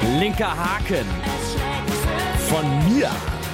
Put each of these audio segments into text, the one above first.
Linker Haken von mir.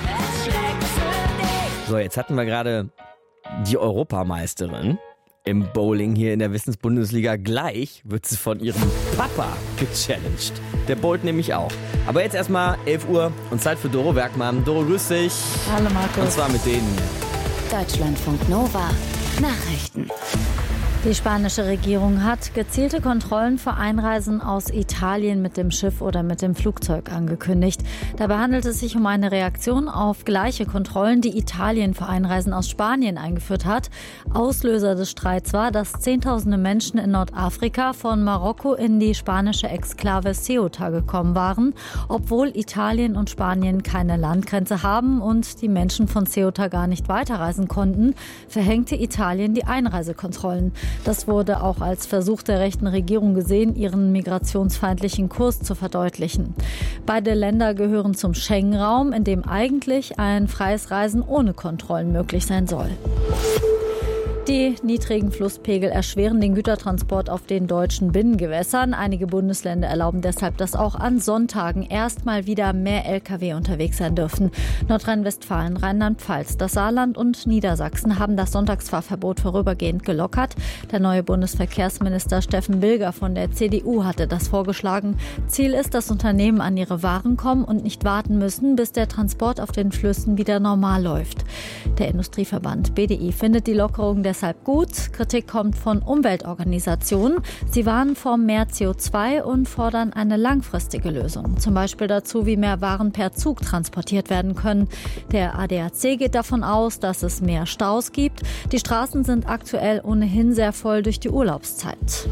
So, jetzt hatten wir gerade die Europameisterin im Bowling hier in der Wissensbundesliga. Gleich wird sie von ihrem Papa gechallenged. Der bowlt nämlich auch. Aber jetzt erstmal 11 Uhr und Zeit für Doro Bergmann. Doro, grüß dich. Hallo Markus. Und zwar mit denen. Deutschlandfunk Nova. Nachrichten. Die spanische Regierung hat gezielte Kontrollen für Einreisen aus Italien mit dem Schiff oder mit dem Flugzeug angekündigt. Dabei handelt es sich um eine Reaktion auf gleiche Kontrollen, die Italien für Einreisen aus Spanien eingeführt hat. Auslöser des Streits war, dass Zehntausende Menschen in Nordafrika von Marokko in die spanische Exklave Ceuta gekommen waren, obwohl Italien und Spanien keine Landgrenze haben und die Menschen von Ceuta gar nicht weiterreisen konnten, verhängte Italien die Einreisekontrollen. Das wurde auch als Versuch der rechten Regierung gesehen, ihren migrationsfeindlichen Kurs zu verdeutlichen. Beide Länder gehören zum Schengen-Raum, in dem eigentlich ein freies Reisen ohne Kontrollen möglich sein soll. Die niedrigen Flusspegel erschweren den Gütertransport auf den deutschen Binnengewässern. Einige Bundesländer erlauben deshalb, dass auch an Sonntagen erstmal wieder mehr Lkw unterwegs sein dürfen. Nordrhein-Westfalen, Rheinland-Pfalz, das Saarland und Niedersachsen haben das Sonntagsfahrverbot vorübergehend gelockert. Der neue Bundesverkehrsminister Steffen Bilger von der CDU hatte das vorgeschlagen. Ziel ist, dass Unternehmen an ihre Waren kommen und nicht warten müssen, bis der Transport auf den Flüssen wieder normal läuft. Der Industrieverband BDI findet die Lockerung deshalb gut. Kritik kommt von Umweltorganisationen. Sie warnen vor mehr CO2 und fordern eine langfristige Lösung. Zum Beispiel dazu, wie mehr Waren per Zug transportiert werden können. Der ADAC geht davon aus, dass es mehr Staus gibt. Die Straßen sind aktuell ohnehin sehr voll durch die Urlaubszeit.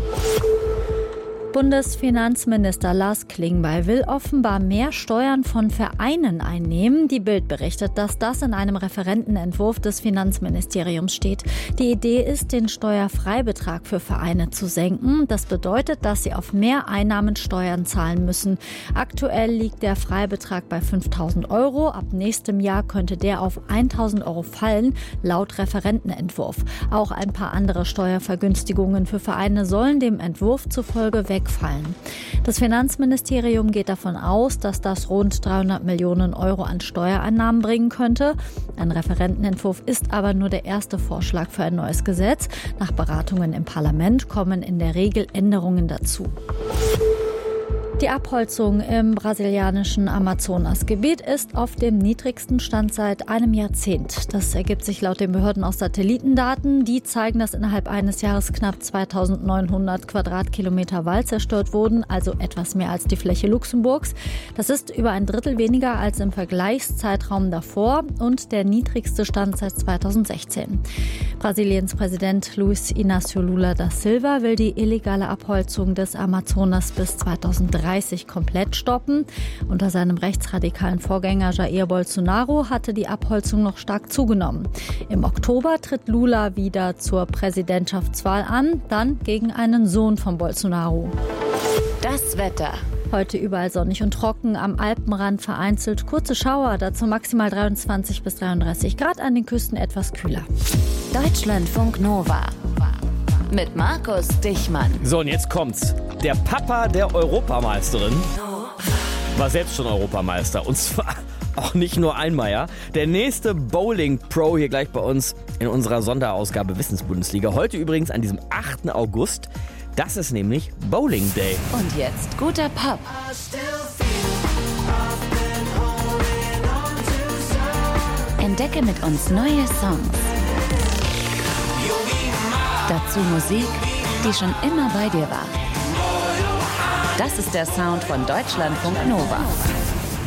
Bundesfinanzminister Lars Klingbeil will offenbar mehr Steuern von Vereinen einnehmen. Die Bild berichtet, dass das in einem Referentenentwurf des Finanzministeriums steht. Die Idee ist, den Steuerfreibetrag für Vereine zu senken. Das bedeutet, dass sie auf mehr Einnahmen Steuern zahlen müssen. Aktuell liegt der Freibetrag bei 5.000 €. Ab nächstem Jahr könnte der auf 1.000 € fallen, laut Referentenentwurf. Auch ein paar andere Steuervergünstigungen für Vereine sollen dem Entwurf zufolge wegfallen. Das Finanzministerium geht davon aus, dass das rund 300 Millionen € an Steuereinnahmen bringen könnte. Ein Referentenentwurf ist aber nur der erste Vorschlag für ein neues Gesetz. Nach Beratungen im Parlament kommen in der Regel Änderungen dazu. Die Abholzung im brasilianischen Amazonasgebiet ist auf dem niedrigsten Stand seit einem Jahrzehnt. Das ergibt sich laut den Behörden aus Satellitendaten. Die zeigen, dass innerhalb eines Jahres knapp 2.900 Quadratkilometer Wald zerstört wurden, also etwas mehr als die Fläche Luxemburgs. Das ist über ein Drittel weniger als im Vergleichszeitraum davor und der niedrigste Stand seit 2016. Brasiliens Präsident Luiz Inácio Lula da Silva will die illegale Abholzung des Amazonas bis 2030 komplett stoppen. Unter seinem rechtsradikalen Vorgänger Jair Bolsonaro hatte die Abholzung noch stark zugenommen. Im Oktober tritt Lula wieder zur Präsidentschaftswahl an, dann gegen einen Sohn von Bolsonaro. Das Wetter. Heute überall sonnig und trocken, am Alpenrand vereinzelt kurze Schauer, dazu maximal 23 bis 33 Grad, an den Küsten etwas kühler. Deutschlandfunk Nova. Mit Markus Dichmann. So, und jetzt kommt's. Der Papa der Europameisterin war selbst schon Europameister. Und zwar auch nicht nur einmal, ja. Der nächste Bowling-Pro hier gleich bei uns in unserer Sonderausgabe Wissensbundesliga. Heute übrigens an diesem 8. August. Das ist nämlich Bowling Day. Und jetzt guter Pop. Entdecke mit uns neue Songs. Dazu Musik, die schon immer bei dir war. Das ist der Sound von Deutschlandfunk Nova.